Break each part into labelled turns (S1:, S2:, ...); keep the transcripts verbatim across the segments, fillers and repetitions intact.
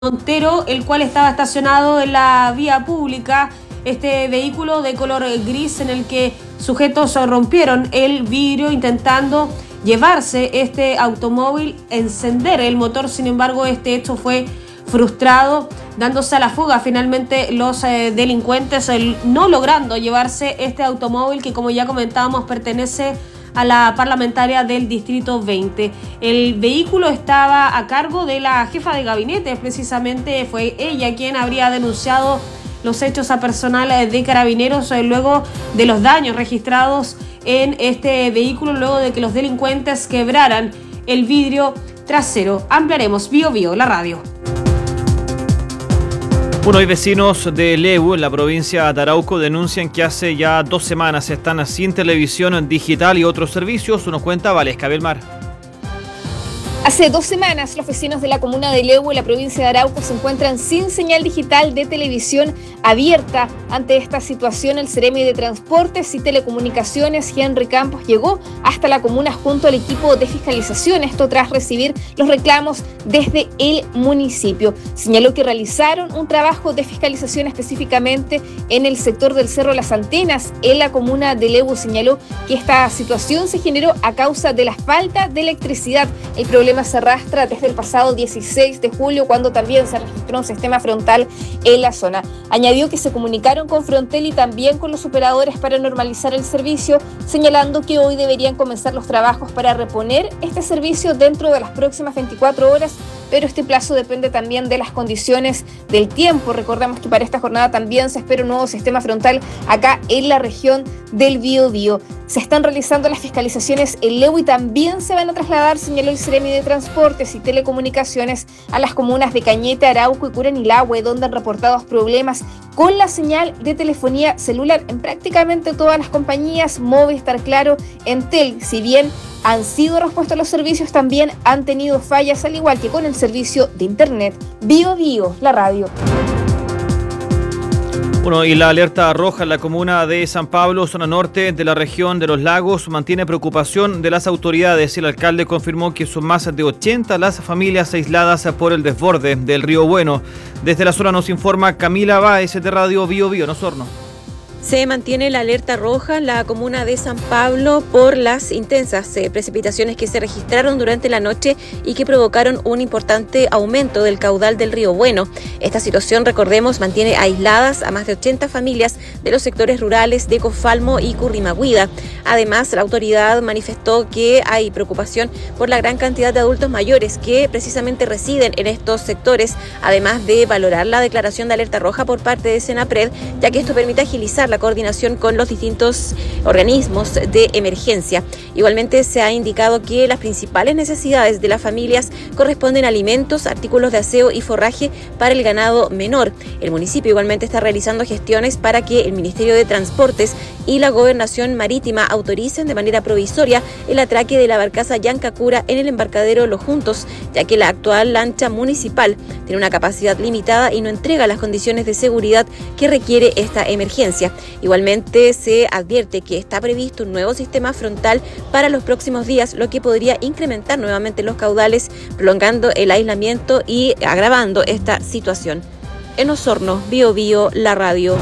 S1: Montero, el cual estaba estacionado en la vía pública. Este vehículo de color gris en el que sujetos rompieron el vidrio intentando llevarse este automóvil, encender el motor. Sin embargo, este hecho fue frustrado, dándose a la fuga finalmente los eh, delincuentes, el, no logrando llevarse este automóvil que, como ya comentábamos, pertenece a la parlamentaria del Distrito veinte. El vehículo estaba a cargo de la jefa de gabinete, precisamente fue ella quien habría denunciado los hechos a personal de Carabineros eh, luego de los daños registrados en este vehículo, luego de que los delincuentes quebraran el vidrio trasero. Ampliaremos Bio Bio, la radio.
S2: Bueno, y vecinos de Lebu, en la provincia de Arauco, denuncian que hace ya dos semanas están sin televisión digital y otros servicios. Nos cuenta Valesca Belmar.
S3: Hace dos semanas, los vecinos de la comuna de Lebu, en la provincia de Arauco, se encuentran sin señal digital de televisión abierta. Ante esta situación, el Ceremi de Transportes y Telecomunicaciones, Henry Campos, llegó hasta la comuna junto al equipo de fiscalización, esto tras recibir los reclamos desde el municipio. Señaló que realizaron un trabajo de fiscalización específicamente en el sector del Cerro Las Antenas, en la comuna de Lebu. Señaló que esta situación se generó a causa de la falta de electricidad. El problema se arrastra desde el pasado dieciséis de julio, cuando también se registró un sistema frontal en la zona. Añadió que se comunicaron con Frontel y también con los operadores para normalizar el servicio, señalando que hoy deberían comenzar los trabajos para reponer este servicio dentro de las próximas veinticuatro horas, pero este plazo depende también de las condiciones del tiempo. Recordamos que para esta jornada también se espera un nuevo sistema frontal acá en la región del Biobío. Se están realizando las fiscalizaciones en Lebu y también se van a trasladar, señaló el Ceremi de Transportes y Telecomunicaciones, a las comunas de Cañete, Arauco y Curanilahue, donde han reportado problemas con la señal de telefonía celular en prácticamente todas las compañías, Movistar, Claro, Entel. Si bien han sido repuestos los servicios, también han tenido fallas, al igual que con el servicio de internet. Bio Bio, la radio.
S2: Bueno, y la alerta roja en la comuna de San Pablo, zona norte de la región de Los Lagos, mantiene preocupación de las autoridades. El alcalde confirmó que son más de ochenta las familias aisladas por el desborde del río Bueno. Desde la zona nos informa Camila Báez de Radio Bio Bio, en Osorno.
S4: Se mantiene la alerta roja en la comuna de San Pablo por las intensas eh, precipitaciones que se registraron durante la noche y que provocaron un importante aumento del caudal del río Bueno. Esta situación, recordemos, mantiene aisladas a más de ochenta familias de los sectores rurales de Cofalmo y Currimagüida. Además, la autoridad manifestó que hay preocupación por la gran cantidad de adultos mayores que precisamente residen en estos sectores, además de valorar la declaración de alerta roja por parte de Senapred, ya que esto permite agilizar la coordinación con los distintos organismos de emergencia. Igualmente se ha indicado que las principales necesidades de las familias corresponden a alimentos, artículos de aseo y forraje para el ganado menor. El municipio igualmente está realizando gestiones para que el Ministerio de Transportes y la Gobernación Marítima autoricen de manera provisoria el atraque de la barcaza Yancacura en el embarcadero Los Juntos, ya que la actual lancha municipal tiene una capacidad limitada y no entrega las condiciones de seguridad que requiere esta emergencia. Igualmente se advierte que está previsto un nuevo sistema frontal para los próximos días, lo que podría incrementar nuevamente los caudales, prolongando el aislamiento y agravando esta situación. En Osorno, Bio Bio, la radio.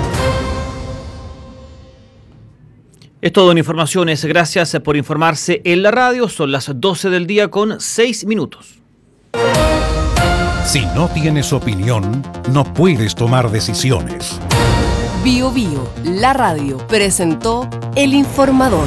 S2: Es todo en informaciones. Gracias por informarse en la radio. Son las doce del día con seis minutos.
S5: Si no tienes opinión, no puedes tomar decisiones.
S6: Bio Bio, la radio, presentó El Informador.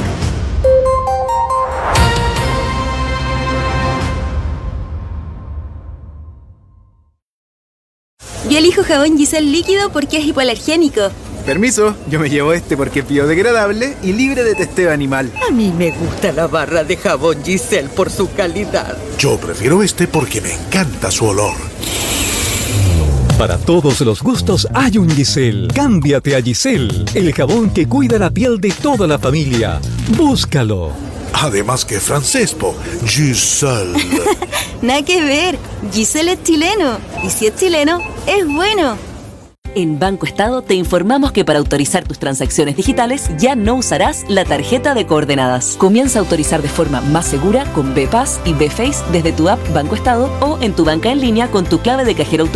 S7: Yo elijo jabón Giselle líquido porque es hipoalergénico.
S8: Permiso, yo me llevo este porque es biodegradable y libre de testeo animal.
S9: A mí me gusta la barra de jabón Giselle por su calidad.
S5: Yo prefiero este porque me encanta su olor.
S10: Para todos los gustos hay un Giselle. Cámbiate a Giselle, el jabón que cuida la piel de toda la familia. Búscalo.
S5: Además que francés, po. Giselle.
S7: Nada que ver. Giselle es chileno. Y si es chileno, es bueno.
S11: En Banco Estado te informamos que para autorizar tus transacciones digitales ya no usarás la tarjeta de coordenadas. Comienza a autorizar de forma más segura con B P A S y B Face desde tu app Banco Estado o en tu banca en línea con tu clave de cajero automático